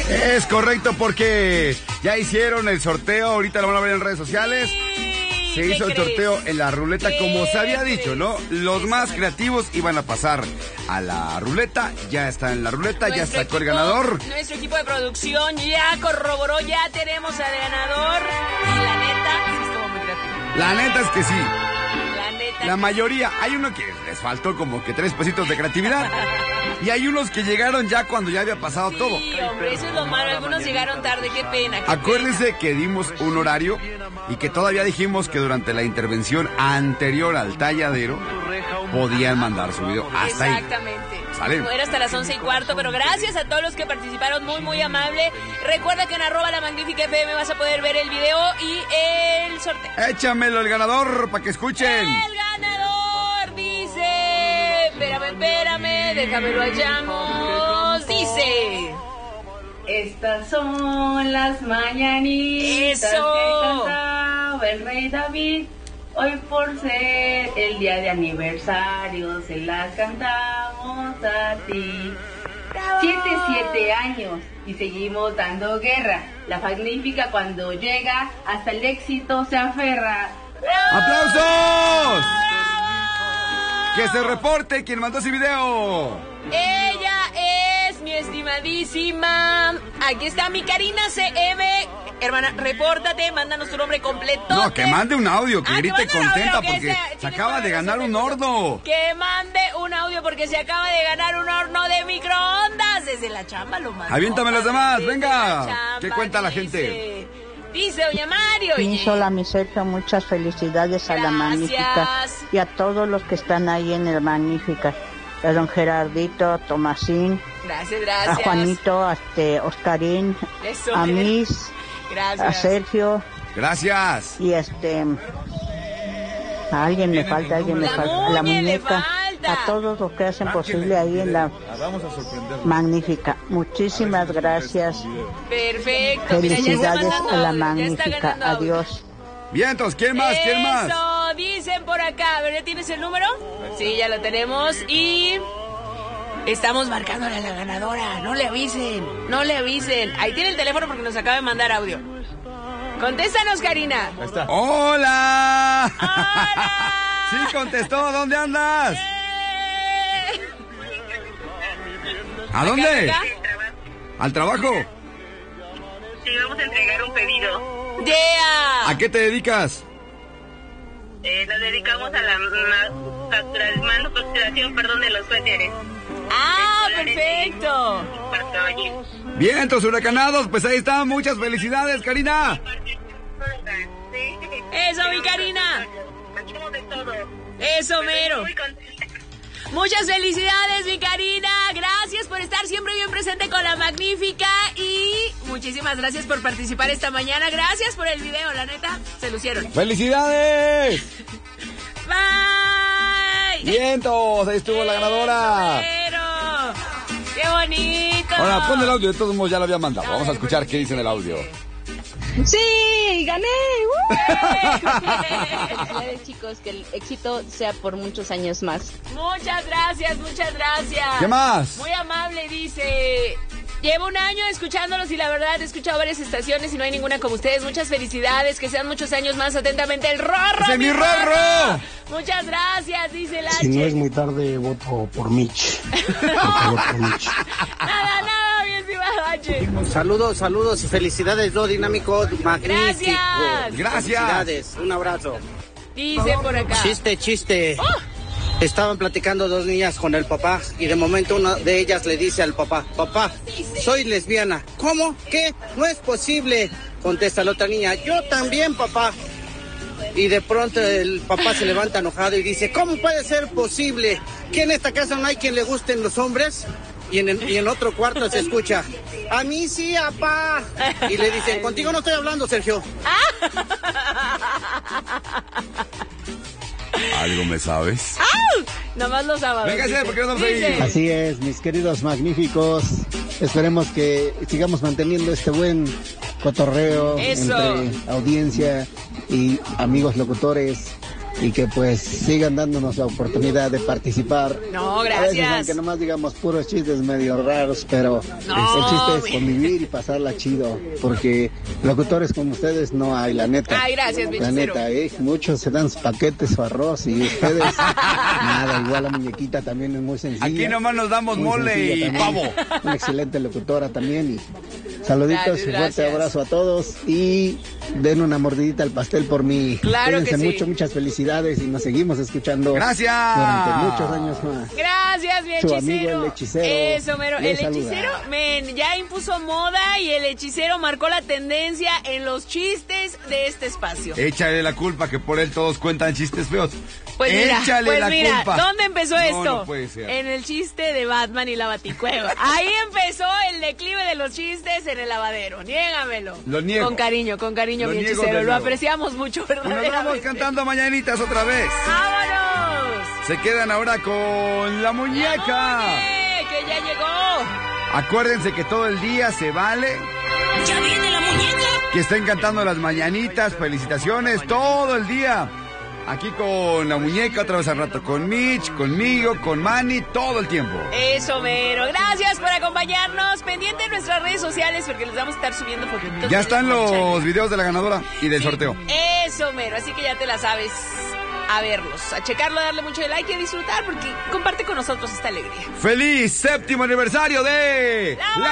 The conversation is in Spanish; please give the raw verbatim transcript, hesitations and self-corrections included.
Es correcto, porque ya hicieron el sorteo, ahorita lo van a ver en redes sociales. Se hizo el sorteo en la ruleta, como se había dicho, ¿no? Los más creativos iban a pasar a la ruleta, ya está en la ruleta, ya sacó el ganador. Nuestro equipo de producción ya corroboró, ya tenemos al ganador. Y la neta, sí estuvo muy creativo. La neta es que sí. La neta. La mayoría, hay uno que les faltó como que tres pesitos de creatividad. Y hay unos que llegaron ya cuando ya había pasado sí, todo. Sí, hombre, eso es lo malo. Algunos llegaron tarde, qué pena. Qué Acuérdense pena. que dimos un horario y que todavía dijimos que durante la intervención anterior al talladero podían mandar su video. Hasta ahí. Exactamente. ¿Sale? Era hasta las once y cuarto, pero gracias a todos los que participaron, muy, muy amable. Recuerda que en arroba la magnífica F M vas a poder ver el video y el sorteo. Échamelo el ganador para que escuchen. El ganador dice... Espérame, espérame, déjame lo hallamos. Dice... Estas son las mañanitas ¡Eso! que cantaba el rey David. Hoy por ser el día de aniversario se las cantamos a ti. Siete, siete años y seguimos dando guerra. La magnífica cuando llega hasta el éxito se aferra. ¡Aplausos! Que se reporte quien mandó ese video. Ella es mi estimadísima. Aquí está mi Karina C M. Hermana, repórtate, mándanos tu nombre completo. No, que mande un audio, que Ah, grite que mande un contenta audio, que porque sea- se tienes acaba toda de la ganar razón un del horno. mundo. Que mande un audio porque se acaba de ganar un horno de microondas. Desde la chamba lo mandó. Aviéntame los demás, Desde venga. la chamba, ¿Qué cuenta la dice. gente? Dice doña Mario. Sí, oye. hola mi Sergio, muchas felicidades a la Gracias. Magnífica y a todos los que están ahí en el Magnífica. A don Gerardito, a Tomasín, Gracias, a gracias. Juanito, a este, Oscarín, Eso, a Fer. Miss, Gracias. a Sergio Gracias. y este... A alguien me falta, alguien me La falta. A la Muñe le muñeca, falta. a todos los que hacen posible ahí en la Magnífica. Muchísimas gracias. Perfecto. Mira, ya está Felicidades mandando a la audio, ya está Magnífica. ganando audio. Adiós. Vientos, ¿quién más? ¿Quién más? Eso, dicen por acá. A ver, ¿ya tienes el número? Sí, ya lo tenemos. Y estamos marcándole a la ganadora. No le avisen, no le avisen. Ahí tiene el teléfono porque nos acaba de mandar audio. Contéstanos, Karina. Ahí está. ¡Hola! ¡Hola! Sí, contestó. ¿Dónde andas? ¡Eh! ¿A dónde? ¿Acá, acá? ¿Al trabajo? Sí, vamos a entregar un pedido. ¡Yeah! ¿A qué te dedicas? Eh, nos dedicamos a la manufactura- manufacturación, perdón, de los suéteres. ¡Ah, perfecto! Para caballeros. Vientos huracanados, pues ahí está. Muchas felicidades, Karina. Sí. Eso, mi Karina. Hacemos de todo. Eso, mero. Muy contenta. Muchas felicidades, mi Karina. Gracias por estar siempre bien presente con la Magnífica. Y muchísimas gracias por participar esta mañana. Gracias por el video, la neta, se lucieron. ¡Felicidades! Bye. Vientos, ahí estuvo la ganadora. Pero, ¡qué bonito! Ahora, pon el audio, de todos modos ya lo había mandado. Vamos a escuchar qué dice en el audio. ¡Sí! ¡Gané! ¡Eh! Felicidades, chicos, que el éxito sea por muchos años más. Muchas gracias, muchas gracias. ¿Qué más? Muy amable, dice. Llevo un año escuchándolos y la verdad he escuchado varias estaciones y no hay ninguna como ustedes. Muchas felicidades, que sean muchos años más. Atentamente, el Rorro. ¡Ese mi Rorro! Muchas gracias, dice el H. Si no es muy tarde, voto por Mitch. Por favor, por Mitch. Nada, nada, mi estimado H. Saludos, saludos y felicidades, lo dinámico, magnífico. Gracias. Gracias. Felicidades, un abrazo. Dice por acá. Chiste, chiste. ¡Oh! Estaban platicando dos niñas con el papá y de momento una de ellas le dice al papá, papá, soy lesbiana. ¿Cómo? ¿Qué? No es posible. Contesta la otra niña, yo también, papá. Y de pronto el papá se levanta enojado y dice, ¿cómo puede ser posible? ¿Que en esta casa no hay quien le gusten los hombres? Y en, el, y en otro cuarto se escucha, a mí sí, papá. Y le dicen, contigo no estoy hablando, Sergio. ¿Algo me sabes? ¡Au! Nomás los sábados. Véngase, dice. porque no nos Dice. oímos. Así es, mis queridos magníficos. Esperemos que sigamos manteniendo este buen cotorreo Eso. entre audiencia y amigos locutores. y que pues sigan dándonos la oportunidad de participar. No, A veces, gracias. aunque nomás digamos puros chistes medio raros, pero No, el chiste es güey. convivir y pasarla chido, porque locutores como ustedes no hay, la neta. Ay, gracias, mi La hechicero. neta, ¿eh? Muchos se dan sus paquetes, su arroz, y ustedes nada, igual la muñequita también es muy sencilla. Aquí nomás nos damos Muy mole sencilla y también. pavo. Una excelente locutora también, y saluditos Gracias, y fuerte gracias. abrazo a todos, y den una mordidita al pastel por mí. Claro Cuídense que sí. mucho, muchas felicidades, y nos seguimos escuchando Gracias. durante muchos años más. Gracias, mi Su hechicero. amigo el hechicero Eso, mero. le El saluda. hechicero, men, ya impuso moda y el hechicero marcó la tendencia en los chistes de este espacio. Échale la culpa que por él todos cuentan chistes feos. Pues mira, Échale pues la mira, culpa. ¿dónde empezó No, esto? no puede ser. En el chiste de Batman y la Baticueva. Ahí empezó el declive de los chistes en el lavadero. Niégamelo. Lo niego. Con cariño, con cariño, Lo mi niego hechicero. de Lo nuevo. apreciamos mucho, Y nos vamos verdaderamente. cantando mañanitas otra vez. ¡Vámonos! Se quedan ahora con la muñeca. ¡Mone, que ya llegó! Acuérdense que todo el día se vale. ¡Ya viene la muñeca! Que estén cantando las mañanitas. Felicitaciones todo el día. Aquí con la muñeca, otra vez al rato con Mitch, conmigo, con Manny, todo el tiempo. Eso, mero. Gracias por acompañarnos. Pendiente en nuestras redes sociales porque les vamos a estar subiendo fotitos. Ya de están la los concha. videos de la ganadora y del Sí, sorteo. Eso, mero. Así que ya te la sabes. A verlos, a checarlo, a darle mucho like y a disfrutar porque comparte con nosotros esta alegría. ¡Feliz séptimo aniversario de... ¡La